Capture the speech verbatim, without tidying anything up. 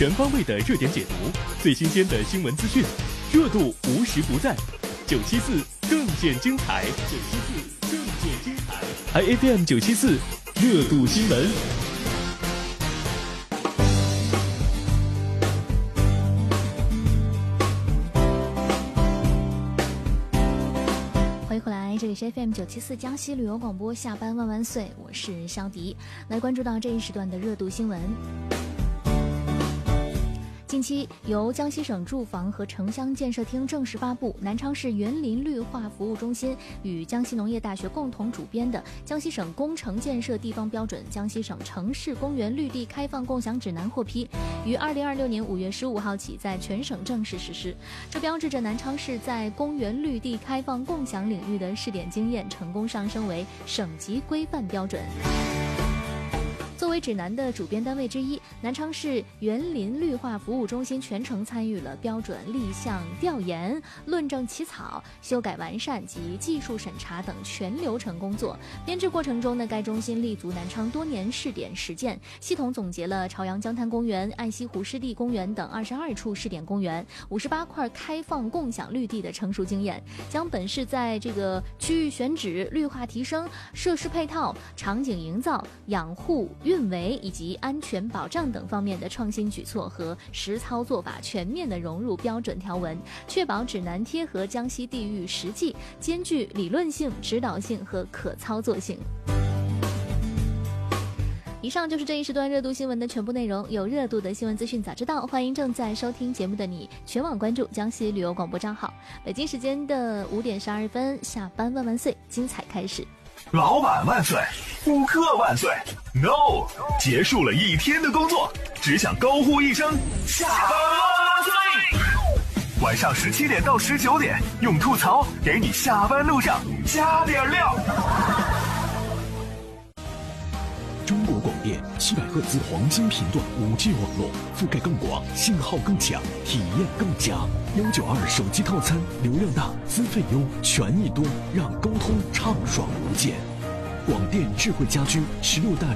全方位的热点解读，最新鲜的新闻资讯，热度无时不在。九七四更见精彩，九七四更见精彩。I F M 九七四热度新闻。 欢迎回来，这里是 F M 九七四江西旅游广播，下班万万岁，我是肖迪，来关注到这一时段的热度新闻。近期，由江西省住房和城乡建设厅正式发布，南昌市园林绿化服务中心与江西农业大学共同主编的《江西省工程建设地方标准·江西省城市公园绿地开放共享指南》获批，于二零二六年五月十五号起在全省正式实施。这标志着南昌市在公园绿地开放共享领域的试点经验成功上升为省级规范标准。作为指南的主编单位之一，南昌市园林绿化服务中心全程参与了标准立项调研、论证起草、修改完善及技术审查等全流程工作。编制过程中呢，该中心立足南昌多年试点实践，系统总结了朝阳江滩公园、爱西湖湿地公园等二十二处试点公园、五十八块开放共享绿地的成熟经验，将本市在这个区域选址、绿化提升、设施配套、场景营造、养护、运维以及安全保障等方面的创新举措和实操做法全面地融入标准条文，确保指南贴合江西地域实际，兼具理论性、指导性和可操作性。以上就是这一时段热度新闻的全部内容，有热度的新闻资讯早知道，欢迎正在收听节目的你全网关注江西旅游广播账号。北京时间的五点十二分，下班万万岁，精彩开始。 老板万岁，顾客万岁 No， 结束了一天的工作，只想高呼一声下班万岁。晚上十七点到十九点，用吐槽给你下班路上加点料。 中国广电七百赫兹黄金频段 五 G 网络，覆盖更广，信号更强，体验更佳。一九二手机套餐，流量大，资费优，权益多，让沟通畅爽无间。广电智慧家居十六大